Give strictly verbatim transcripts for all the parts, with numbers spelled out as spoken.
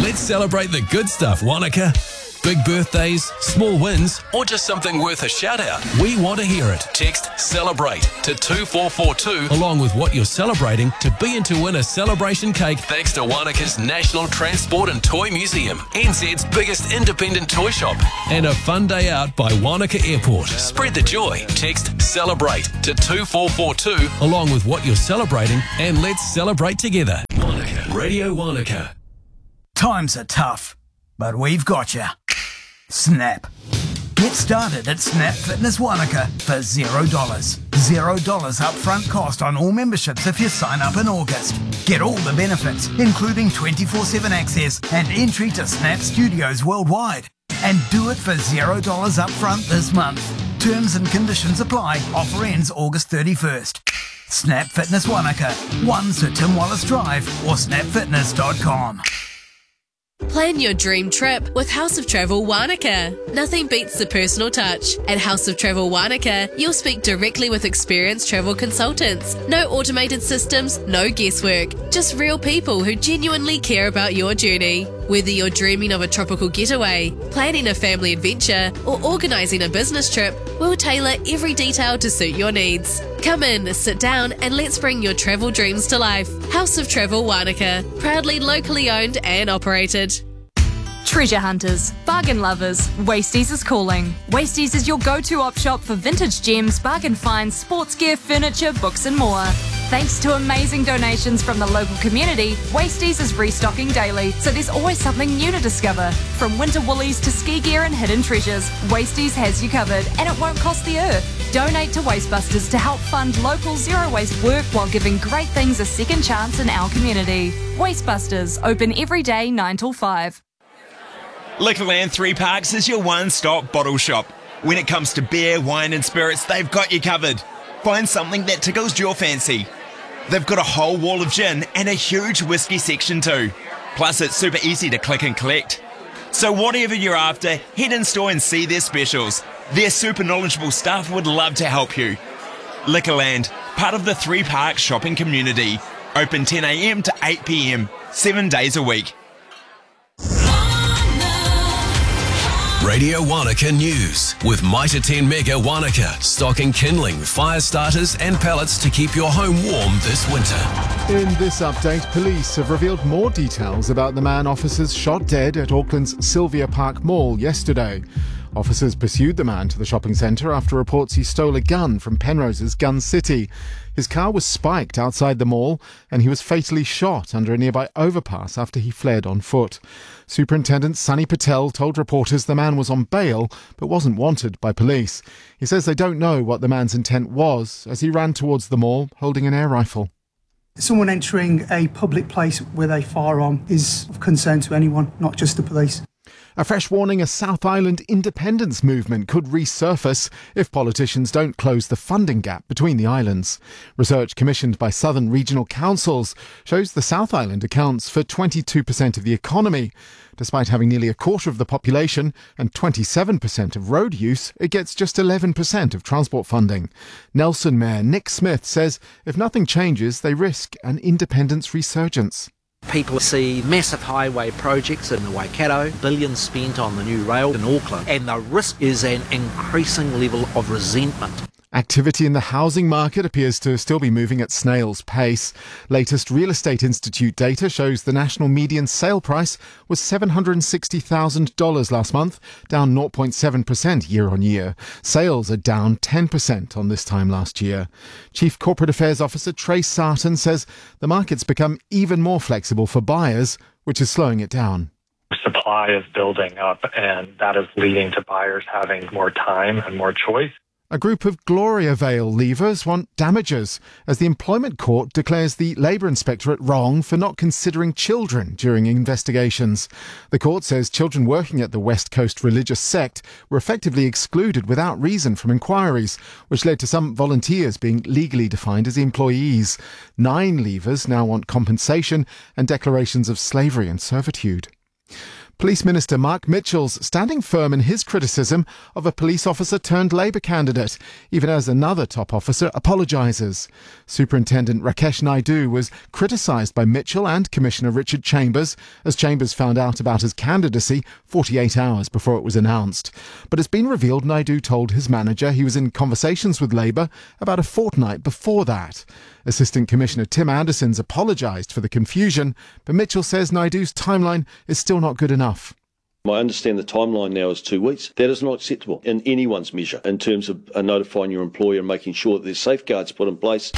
Let's celebrate the good stuff, Wanaka. Big birthdays, small wins, or just something worth a shout out. We want to hear it. Text CELEBRATE to two four four two along with what you're celebrating to be in to win a celebration cake thanks to Wanaka's National Transport and Toy Museum, N Z's biggest independent toy shop, and a fun day out by Wanaka Airport. Spread the joy. Text CELEBRATE to two four four two along with what you're celebrating, and let's celebrate together. Wanaka. Radio Wanaka. Times are tough, but we've got you. Snap. Get started at Snap Fitness Wanaka for zero dollars. Zero dollars upfront cost on all memberships if you sign up in August. Get all the benefits, including twenty-four seven access and entry to Snap Studios worldwide. And do it for zero dollars upfront this month. Terms and conditions apply. Offer ends August thirty-first. Snap Fitness Wanaka, one Sir Tim Wallace Drive or snap fitness dot com. Plan your dream trip with House of Travel Wanaka. Nothing beats the personal touch. At House of Travel Wanaka, you'll speak directly with experienced travel consultants. No automated systems, no guesswork. Just real people who genuinely care about your journey. Whether you're dreaming of a tropical getaway, planning a family adventure, or organising a business trip, we'll tailor every detail to suit your needs. Come in, sit down, and let's bring your travel dreams to life. House of Travel Wanaka, proudly locally owned and operated. Treasure hunters, bargain lovers, Wasties is calling. Wasties is your go-to op shop for vintage gems, bargain finds, sports gear, furniture, books and more. Thanks to amazing donations from the local community, Wasties is restocking daily, so there's always something new to discover. From winter woolies to ski gear and hidden treasures, Wasties has you covered, and it won't cost the earth. Donate to Wastebusters to help fund local zero-waste work while giving great things a second chance in our community. Wastebusters, open every day nine till five. Liquorland Three Parks is your one-stop bottle shop. When it comes to beer, wine and spirits, they've got you covered. Find something that tickles your fancy. They've got a whole wall of gin and a huge whiskey section too. Plus it's super easy to click and collect. So whatever you're after, head in store and see their specials. Their super knowledgeable staff would love to help you. Liquorland, part of the Three Parks shopping community. Open ten a m to eight p m, seven days a week. Radio Wanaka News with Mitre ten Mega Wanaka, stocking kindling, fire starters and pellets to keep your home warm this winter. In this update, police have revealed more details about the man officers shot dead at Auckland's Sylvia Park Mall yesterday. Officers pursued the man to the shopping centre after reports he stole a gun from Penrose's Gun City. His car was spiked outside the mall and he was fatally shot under a nearby overpass after he fled on foot. Superintendent Sunny Patel told reporters the man was on bail but wasn't wanted by police. He says they don't know what the man's intent was as he ran towards the mall holding an air rifle. Someone entering a public place with a firearm is of concern to anyone, not just the police. A fresh warning: a South Island independence movement could resurface if politicians don't close the funding gap between the islands. Research commissioned by Southern Regional Councils shows the South Island accounts for twenty-two percent of the economy. Despite having nearly a quarter of the population and twenty-seven percent of road use, it gets just eleven percent of transport funding. Nelson Mayor Nick Smith says if nothing changes, they risk an independence resurgence. People see massive highway projects in the Waikato, billions spent on the new rail in Auckland, and the risk is an increasing level of resentment. Activity in the housing market appears to still be moving at snail's pace. Latest Real Estate Institute data shows the national median sale price was seven hundred sixty thousand dollars last month, down zero point seven percent year on year. Sales are down ten percent on this time last year. Chief Corporate Affairs Officer Trace Sarton says the market's become even more flexible for buyers, which is slowing it down. Supply is building up, and that is leading to buyers having more time and more choice. A group of Gloria Vale leavers want damages as the Employment Court declares the Labour Inspectorate wrong for not considering children during investigations. The court says children working at the West Coast religious sect were effectively excluded without reason from inquiries, which led to some volunteers being legally defined as employees. Nine leavers now want compensation and declarations of slavery and servitude. Police Minister Mark Mitchell's standing firm in his criticism of a police officer turned Labour candidate, even as another top officer apologises. Superintendent Rakesh Naidu was criticised by Mitchell and Commissioner Richard Chambers, as Chambers found out about his candidacy forty-eight hours before it was announced. But it's been revealed Naidu told his manager he was in conversations with Labour about a fortnight before that. Assistant Commissioner Tim Anderson's apologised for the confusion, but Mitchell says Naidu's timeline is still not good enough. I understand the timeline now is two weeks. That is not acceptable in anyone's measure in terms of uh, notifying your employer and making sure that there's safeguards put in place.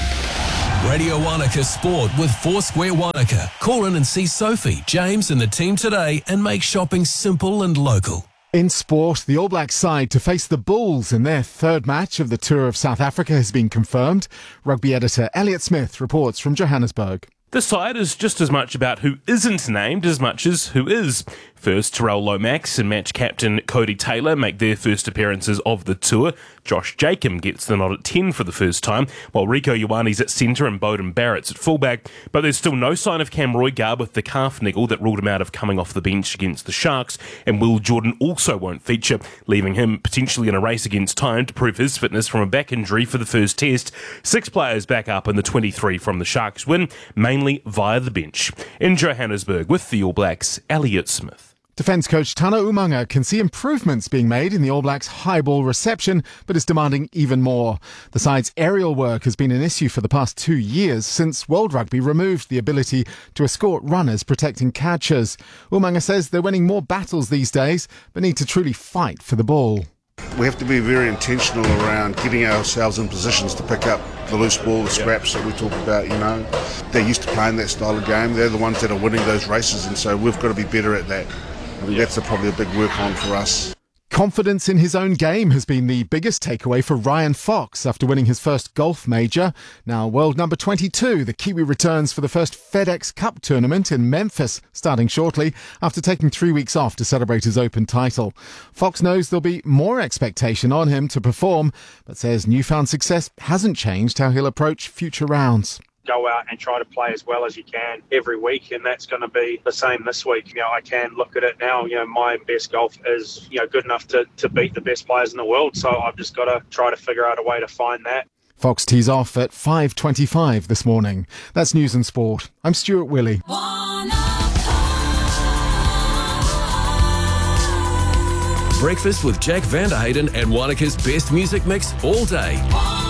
Radio Wanaka Sport with Foursquare Wanaka. Call in and see Sophie, James and the team today and make shopping simple and local. In sport, the All Blacks side to face the Bulls in their third match of the Tour of South Africa has been confirmed. Rugby editor Elliot Smith reports from Johannesburg. The side is just as much about who isn't named as much as who is. First, Terrell Lomax and match captain Cody Taylor make their first appearances of the tour. Josh Jacob gets the nod at ten for the first time, while Rico Ioane's at centre and Bowden Barrett's at fullback. But there's still no sign of Cam Roygar with the calf niggle that ruled him out of coming off the bench against the Sharks, and Will Jordan also won't feature, leaving him potentially in a race against time to prove his fitness from a back injury for the first test. Six players back up in the twenty-three from the Sharks win, mainly via the bench. In Johannesburg with the All Blacks, Elliot Smith. Defence coach Tana Umaga can see improvements being made in the All Blacks' high ball reception, but is demanding even more. The side's aerial work has been an issue for the past two years since World Rugby removed the ability to escort runners protecting catchers. Umaga says they're winning more battles these days, but need to truly fight for the ball. We have to be very intentional around getting ourselves in positions to pick up the loose ball, the scraps that we talk about, you know. They're used to playing that style of game. They're the ones that are winning those races, and so we've got to be better at that. I think that's a, probably a big work on for us. Confidence in his own game has been the biggest takeaway for Ryan Fox after winning his first golf major. Now world number twenty-two, the Kiwi returns for the first FedEx Cup tournament in Memphis, starting shortly after taking three weeks off to celebrate his Open title. Fox knows there'll be more expectation on him to perform, but says newfound success hasn't changed how he'll approach future rounds. Go out and try to play as well as you can every week, and that's going to be the same this week. You know, I can look at it now, you know, my best golf is, you know, good enough to, to beat the best players in the world, so I've just got to try to figure out a way to find that. Fox tees off at five twenty-five this morning. That's News and Sport. I'm Stuart Willey. Breakfast with Jack Vanderhayden and Wanaka's best music mix all day.